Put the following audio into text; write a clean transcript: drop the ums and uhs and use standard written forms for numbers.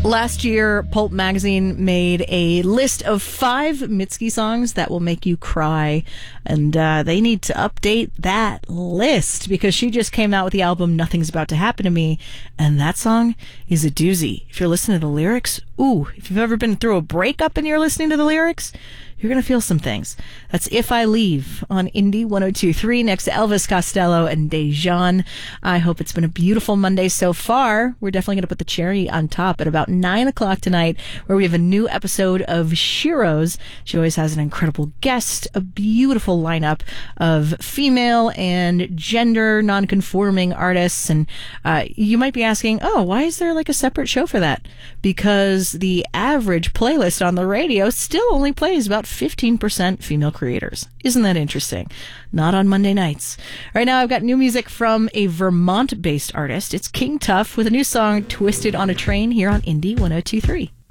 Last year, Pulp Magazine made a list of 5 Mitski songs that will make you cry, and they need to update that list because she just came out with the album Nothing's About to Happen to Me, and that song is a doozy. If you're listening to the lyrics, if you've ever been through a breakup and you're listening to the lyrics, you're going to feel some things. That's If I Leave on Indie 102.3 next to Elvis Costello and Dejan. I hope it's been a beautiful Monday so far. We're definitely going to put the cherry on top at about 9 o'clock tonight, where we have a new episode of Shiro's. She always has an incredible guest, a beautiful lineup of female and gender non-conforming artists. And you might be asking, why is there like a separate show for that? Because the average playlist on the radio still only plays about 15% female creators. Isn't that interesting? Not on Monday nights. Right now, I've got new music from a Vermont-based artist. It's King Tuff with a new song, Twisted on a Train, here on Indie 102.3.